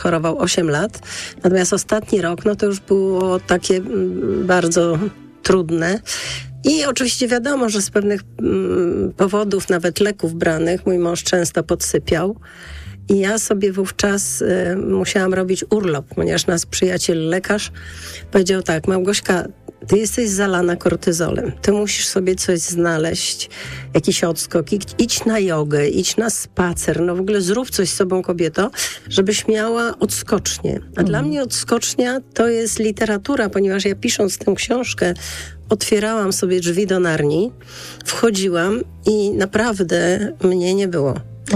chorował 8 lat, natomiast ostatni rok, no to już było takie bardzo trudne. I oczywiście wiadomo, że z pewnych powodów, nawet leków branych, mój mąż często podsypiał. I ja sobie wówczas musiałam robić urlop, ponieważ nasz przyjaciel lekarz powiedział tak: Małgośka, ty jesteś zalana kortyzolem. Ty musisz sobie coś znaleźć, jakiś odskok. Idź na jogę, idź na spacer. No w ogóle zrób coś z sobą, kobieto, żebyś miała odskocznię. A dla mnie odskocznia to jest literatura, ponieważ ja pisząc tę książkę otwierałam sobie drzwi do Narni, wchodziłam i naprawdę mnie nie było.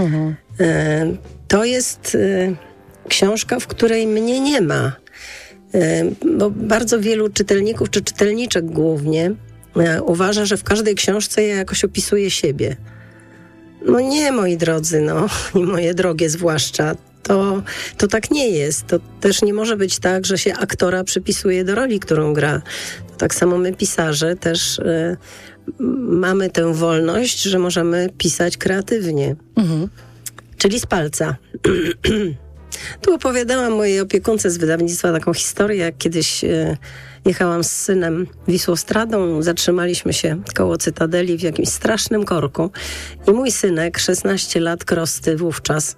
To jest książka, w której mnie nie ma. Bo bardzo wielu czytelników, czy czytelniczek głównie, uważa, że w każdej książce ja jakoś opisuję siebie. No nie, moi drodzy, no i moje drogie zwłaszcza. To tak nie jest. To też nie może być tak, że się aktora przypisuje do roli, którą gra. To tak samo my, pisarze, też mamy tę wolność, że możemy pisać kreatywnie. Czyli z palca. Tu opowiadałam mojej opiekunce z wydawnictwa taką historię, jak kiedyś jechałam z synem Wisłostradą, zatrzymaliśmy się koło Cytadeli w jakimś strasznym korku i mój synek, 16 lat, Krosty wówczas,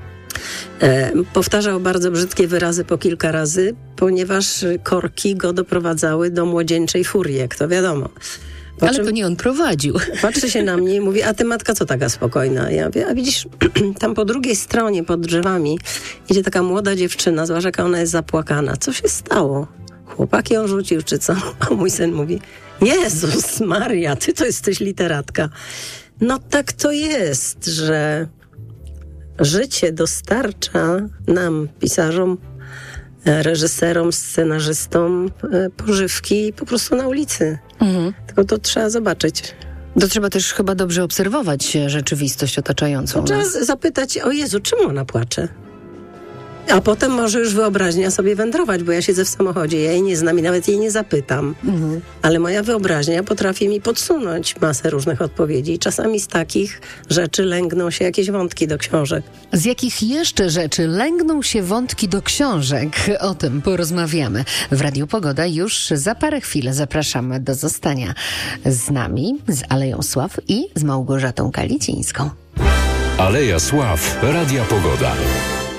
powtarzał bardzo brzydkie wyrazy po kilka razy, ponieważ korki go doprowadzały do młodzieńczej furii, jak to wiadomo. Ale to nie on prowadził. Patrzy się na mnie i mówi: a ty, matka, co taka spokojna? Ja mówię: a widzisz, tam po drugiej stronie, pod drzewami idzie taka młoda dziewczyna, zobacz, jaka ona jest zapłakana. Co się stało? Chłopak ją rzucił, czy co? A mój syn mówi: Jezus Maria, ty to jesteś literatka. No tak to jest, że życie dostarcza nam, pisarzom, reżyserom, scenarzystom pożywki po prostu na ulicy. Tylko to trzeba zobaczyć. To trzeba też chyba dobrze obserwować rzeczywistość otaczającą nas. Trzeba zapytać: o Jezu, czemu ona płacze? A potem może już wyobraźnia sobie wędrować, bo ja siedzę w samochodzie, ja jej nie znam i nawet jej nie zapytam. Ale moja wyobraźnia potrafi mi podsunąć masę różnych odpowiedzi i czasami z takich rzeczy lęgną się jakieś wątki do książek. Z jakich jeszcze rzeczy lęgną się wątki do książek? O tym porozmawiamy. W Radiu Pogoda już za parę chwil zapraszamy do zostania z nami, z Aleją Sław i z Małgorzatą Kalicińską. Aleja Sław, Radia Pogoda.